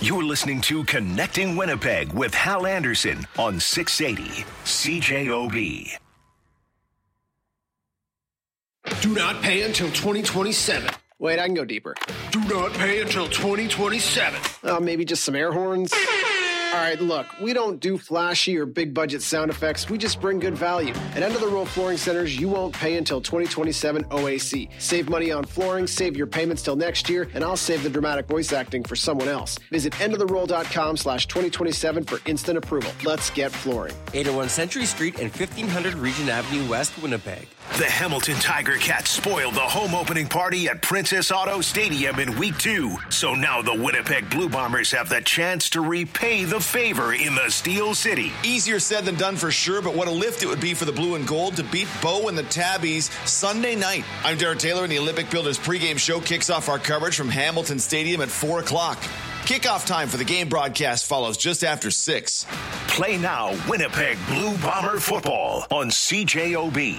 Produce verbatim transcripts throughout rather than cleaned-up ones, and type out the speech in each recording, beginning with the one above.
You're listening to Connecting Winnipeg with Hal Anderson on six eighty C J O B. Do not pay until twenty twenty-seven. Wait, I can go deeper. Do not pay until twenty twenty-seven. Uh, maybe just some air horns? All right, look, we don't do flashy or big budget sound effects. We just bring good value. At End of the Row Flooring Centers, you won't pay until twenty twenty-seven O A C. Save money on flooring, save your payments till next year, and I'll save the dramatic voice acting for someone else. Visit endoftheroll.com slash 2027 for instant approval. Let's get flooring. eight oh one Century Street and fifteen hundred Regent Avenue West, Winnipeg. The Hamilton Tiger Cats spoiled the home opening party at Princess Auto Stadium in week two. So now the Winnipeg Blue Bombers have the chance to repay the favor in the Steel City. Easier said than done for sure, but what a lift it would be for the Blue and Gold to beat Bo and the Tabbies Sunday night. I'm Derek Taylor, and the Olympic Builders pregame show kicks off our coverage from Hamilton Stadium at four o'clock. Kickoff time for the game broadcast follows just after six. Play now Winnipeg Blue Bomber football on C J O B.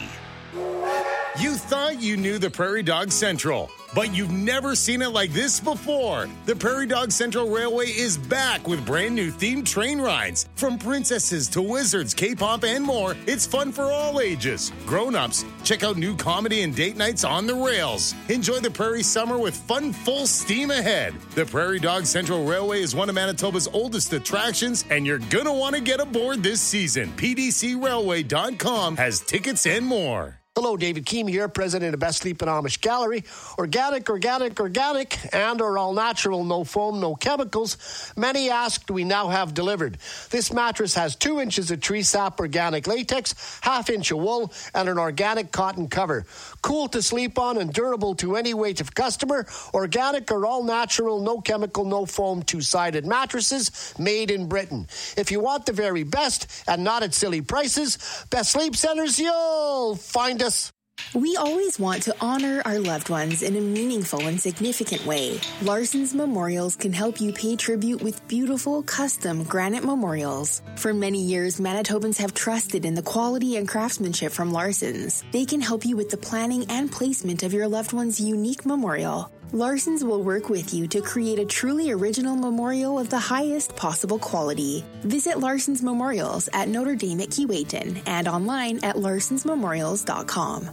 You thought you knew the Prairie Dog Central, but you've never seen it like this before. The Prairie Dog Central Railway is back with brand new themed train rides. From princesses to wizards, K-pop, and more, it's fun for all ages. Grown-ups, check out new comedy and date nights on the rails. Enjoy the Prairie summer with fun full steam ahead. The Prairie Dog Central Railway is one of Manitoba's oldest attractions, and you're going to want to get aboard this season. P D C railway dot com has tickets and more. Hello, David Keem here, president of Best Sleepin' Amish Gallery. Organic, organic, organic, and are all natural, no foam, no chemicals. Many asked, we now have delivered. This mattress has two inches of tree sap organic latex, half inch of wool, and an organic cotton cover. Cool to sleep on and durable to any weight of customer. Organic or all natural, no chemical, no foam, two-sided mattresses made in Britain. If you want the very best and not at silly prices, Best Sleep Centers, you'll find us. We always want to honor our loved ones in a meaningful and significant way. Larson's Memorials can help you pay tribute with beautiful, custom granite memorials. For many years, Manitobans have trusted in the quality and craftsmanship from Larson's. They can help you with the planning and placement of your loved one's unique memorial. Larson's will work with you to create a truly original memorial of the highest possible quality. Visit Larson's Memorials at Notre Dame at Keewatin and online at larsons memorials dot com.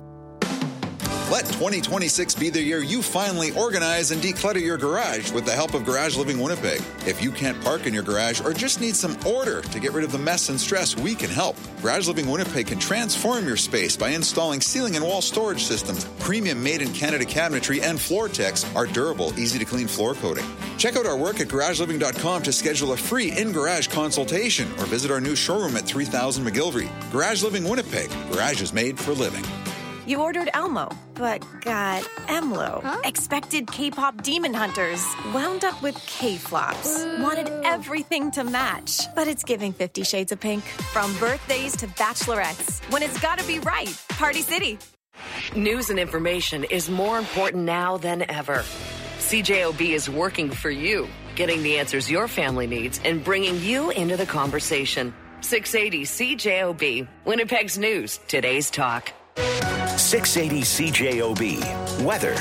Let twenty twenty-six be the year you finally organize and declutter your garage with the help of Garage Living Winnipeg. If you can't park in your garage or just need some order to get rid of the mess and stress, we can help. Garage Living Winnipeg can transform your space by installing ceiling and wall storage systems, premium made-in-Canada cabinetry, and Floor-Tex, our durable, easy-to-clean floor coating. Check out our work at garage living dot com to schedule a free in-garage consultation or visit our new showroom at three thousand McGilvery. Garage Living Winnipeg. Garage is made for living. You ordered Elmo, but got E M L O. Huh? Expected K-pop demon hunters, wound up with K-flops. Wanted everything to match, but it's giving Fifty Shades of Pink. From birthdays to bachelorettes, when it's gotta be right. Party City. News and information is more important now than ever. C J O B is working for you, getting the answers your family needs and bringing you into the conversation. six eighty C J O B, Winnipeg's news, today's talk. six eighty C J O B. Weather.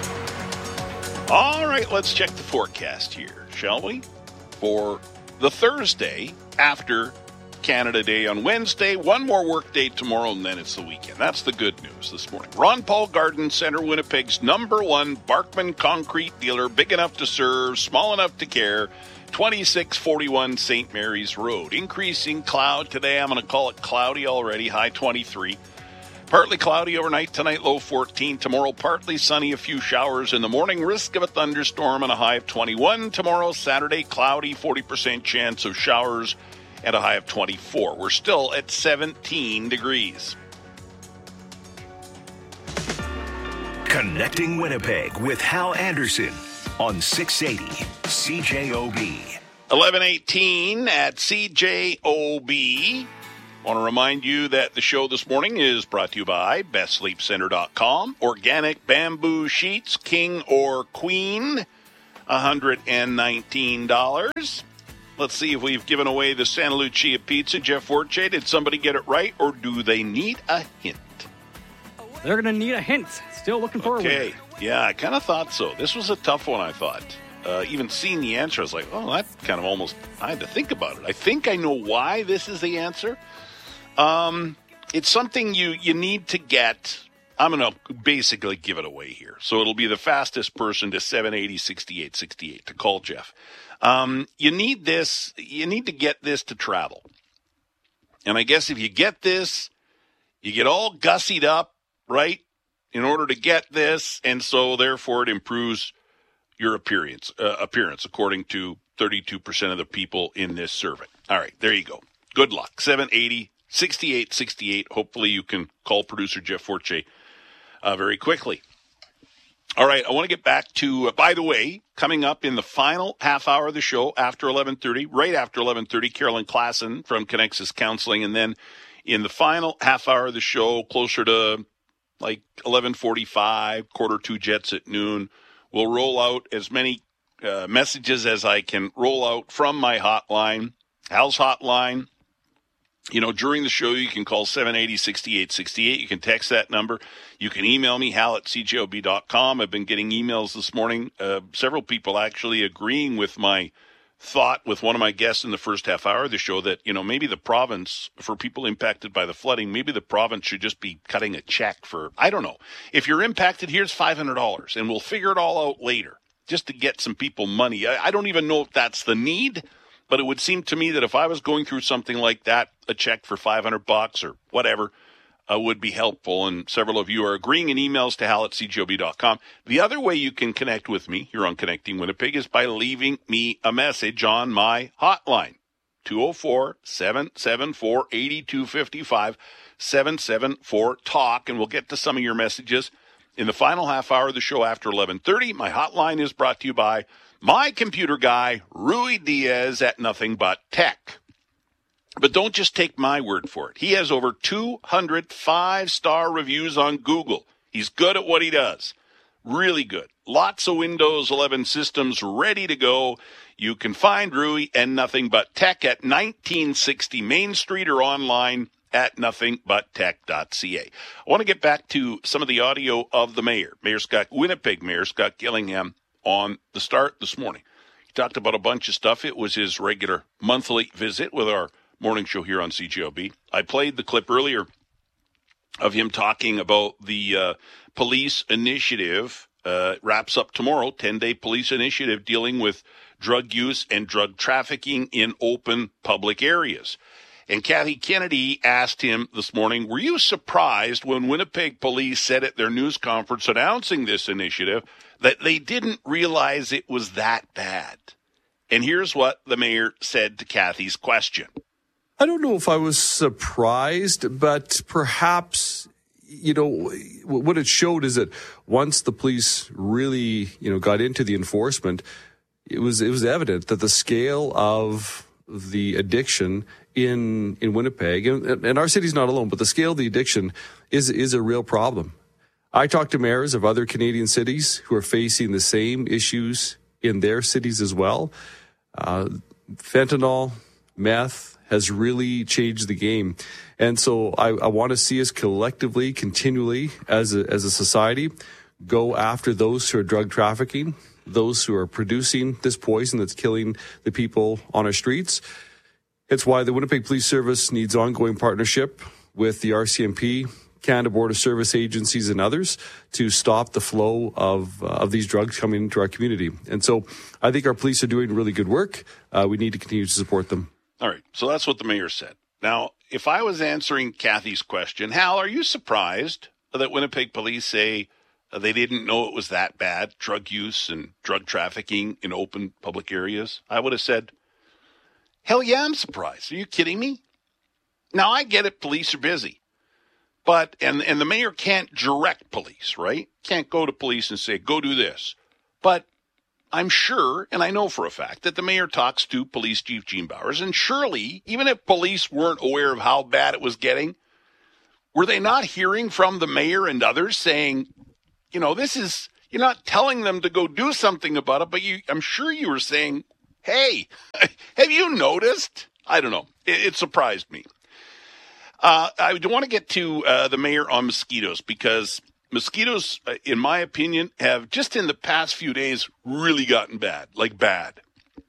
All right, let's check the forecast here, shall we? For the Thursday after Canada Day on Wednesday, one more work day tomorrow, and then it's the weekend. That's the good news this morning. Ron Paul Garden Center, Winnipeg's number one Barkman concrete dealer, big enough to serve, small enough to care, twenty-six forty-one Saint Mary's Road. Increasing cloud today. I'm going to call it cloudy already, high twenty-three. Partly cloudy overnight tonight, low fourteen. Tomorrow, partly sunny, a few showers in the morning. Risk of a thunderstorm and a high of twenty-one. Tomorrow, Saturday, cloudy, forty percent chance of showers and a high of twenty-four. We're still at seventeen degrees. Connecting Winnipeg with Hal Anderson on six eighty C J O B. eleven eighteen at C J O B. I want to remind you that the show this morning is brought to you by best sleep center dot com. Organic bamboo sheets, king or queen, one hundred nineteen dollars. Let's see if we've given away the Santa Lucia pizza. Jeff Forte, did somebody get it right, or do they need a hint? They're going to need a hint. Still looking for okay. a winner. Yeah, I kind of thought so. This was a tough one, I thought. uh, even seeing the answer, I was like, oh, that kind of almost, I had to think about it. I think I know why this is the answer. Um, it's something you, you need to get. I'm going to basically give it away here. So it'll be the fastest person to seven eighty, sixty-eight sixty-eight to call Jeff. Um, you need this, you need to get this to travel. And I guess if you get this, you get all gussied up, right, in order to get this, and so therefore it improves your appearance, uh, appearance, according to thirty-two percent of the people in this survey. All right, there you go. Good luck. seven eighty, sixty-eight sixty-eight. Hopefully you can call producer Jeff Forche uh, very quickly. All right, I want to get back to, uh, by the way, coming up in the final half hour of the show after eleven thirty, right after eleven thirty, Carolyn Klassen from Connexus Counseling, and then in the final half hour of the show, closer to like eleven forty-five, quarter two Jets at noon, we'll roll out as many uh, messages as I can roll out from my hotline, Hal's hotline. You know, during the show, you can call seven eighty, sixty-eight sixty-eight. You can text that number. You can email me, hal at c j o b dot com. I've been getting emails this morning. Uh, several people actually agreeing with my thought with one of my guests in the first half hour of the show that, you know, maybe the province, for people impacted by the flooding, maybe the province should just be cutting a check for, I don't know. If you're impacted, here's five hundred dollars, and we'll figure it all out later just to get some people money. I, I don't even know if that's the need. But it would seem to me that if I was going through something like that, a check for five hundred bucks or whatever uh, would be helpful. And several of you are agreeing in emails to hal at c j o b dot com. The other way you can connect with me here on Connecting Winnipeg is by leaving me a message on my hotline, two oh four, seven seven four, eight two five five, seven seven four, talk. And we'll get to some of your messages in the final half hour of the show after eleven thirty. My hotline is brought to you by my computer guy, Rui Diaz at Nothing But Tech. But don't just take my word for it. He has over two hundred five-star reviews on Google. He's good at what he does. Really good. Lots of Windows eleven systems ready to go. You can find Rui and Nothing But Tech at nineteen sixty Main Street or online at nothing but tech dot c a. I want to get back to some of the audio of the mayor, Mayor Scott, Winnipeg Mayor Scott Gillingham, on the start this morning. He talked about a bunch of stuff. It was his regular monthly visit with our morning show here on C J O B. I played the clip earlier of him talking about the uh, police initiative. Uh, wraps up tomorrow, ten-day police initiative dealing with drug use and drug trafficking in open public areas. And Kathy Kennedy asked him this morning, were you surprised when Winnipeg police said at their news conference announcing this initiative that they didn't realize it was that bad? And here's what the mayor said to Kathy's question. I don't know if I was surprised, but perhaps, you know, what it showed is that once the police really, you know, got into the enforcement, it was it was evident that the scale of the addiction in in Winnipeg, and, and our city's not alone, but the scale of the addiction is is a real problem. I talked to mayors of other Canadian cities who are facing the same issues in their cities as well. Uh, fentanyl, meth has really changed the game. And so I, I want to see us collectively, continually, as a, as a society, go after those who are drug trafficking, those who are producing this poison that's killing the people on our streets. It's why the Winnipeg Police Service needs ongoing partnership with the R C M P, Canada Border Service agencies, and others to stop the flow of uh, of these drugs coming into our community. And so I think our police are doing really good work. Uh, we need to continue to support them. All right, so that's what the mayor said. Now, if I was answering Kathy's question, Hal, are you surprised that Winnipeg police say they didn't know it was that bad, drug use and drug trafficking in open public areas? I would have said, hell yeah, I'm surprised. Are you kidding me? Now, I get it, police are busy. But, and, and the mayor can't direct police, right? Can't go to police and say, go do this. But I'm sure, and I know for a fact, that the mayor talks to Police Chief Gene Bowers, and surely, even if police weren't aware of how bad it was getting, were they not hearing from the mayor and others saying, you know, this is, you're not telling them to go do something about it, but you, I'm sure you were saying, hey, have you noticed? I don't know. It, it surprised me. Uh, I want to get to uh, the mayor on mosquitoes because mosquitoes, in my opinion, have just in the past few days really gotten bad, like bad.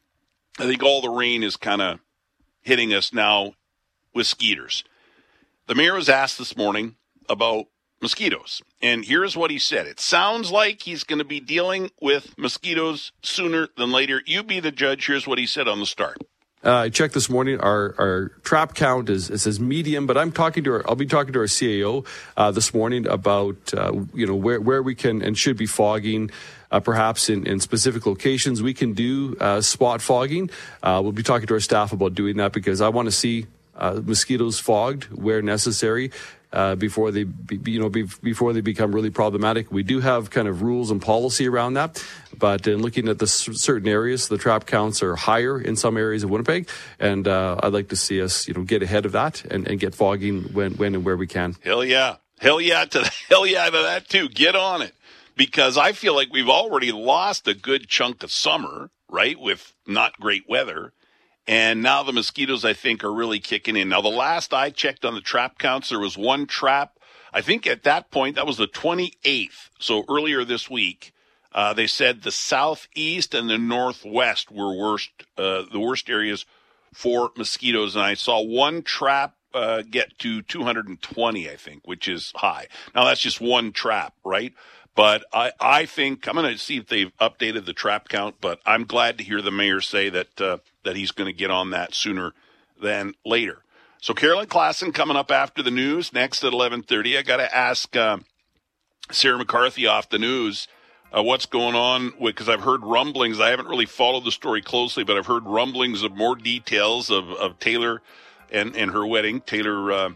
I think all the rain is kind of hitting us now with skeeters. The mayor was asked this morning about mosquitoes, and here's what he said. It sounds like he's going to be dealing with mosquitoes sooner than later. You be the judge. Here's what he said on the start. Uh, I checked this morning. Our our trap count is it says medium, but I'm talking to our. I'll be talking to our C A O uh, this morning about uh, you know where where we can and should be fogging. Uh, perhaps in, in specific locations we can do uh, spot fogging. Uh, we'll be talking to our staff about doing that because I want to see uh, mosquitoes fogged where necessary. Uh, before they, be, you know, be, before they become really problematic. We do have kind of rules and policy around that, but in looking at the s- certain areas, the trap counts are higher in some areas of Winnipeg, and uh, I'd like to see us, you know, get ahead of that and, and get fogging when, when and where we can. Hell yeah, hell yeah to the, hell yeah to that too. Get on it, because I feel like we've already lost a good chunk of summer, right, with not great weather. And now the mosquitoes, I think, are really kicking in. Now, the last I checked on the trap counts, there was one trap. I think at that point, that was the twenty-eighth. So earlier this week, uh, they said the southeast and the northwest were worst, uh, the worst areas for mosquitoes. And I saw one trap uh, get to two hundred twenty, I think, which is high. Now, that's just one trap, right? But I, I think I'm going to see if they've updated the trap count, but I'm glad to hear the mayor say that uh, that he's going to get on that sooner than later. So Carolyn Klassen coming up after the news, next at eleven thirty. I got to ask uh, Sarah McCarthy off the news uh, what's going on, because I've heard rumblings. I haven't really followed the story closely, but I've heard rumblings of more details of, of Taylor and, and her wedding. Taylor, uh,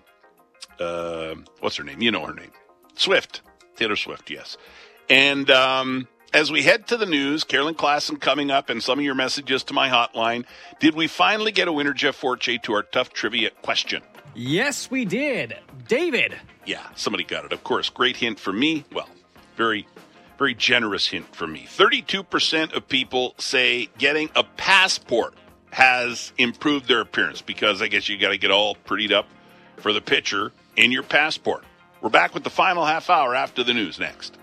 uh, what's her name? You know her name. Swift. Taylor Swift, yes. And um, as we head to the news, Carolyn Klassen coming up, and some of your messages to my hotline. Did we finally get a winner, Jeff Forte, to our tough trivia question? Yes, we did. David. Yeah, somebody got it. Of course, great hint for me. Well, very, very generous hint for me. thirty-two percent of people say getting a passport has improved their appearance, because I guess you got to get all prettied up for the picture in your passport. We're back with the final half hour after the news next.